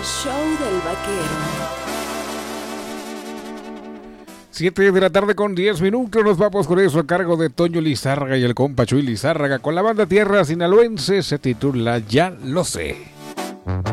show del vaquero. 7 de la tarde con 10 minutos, nos vamos con eso a cargo de Toño Lizárraga y el compa Chuy Lizárraga con la banda Tierra Sinaloense, se titula Ya lo sé.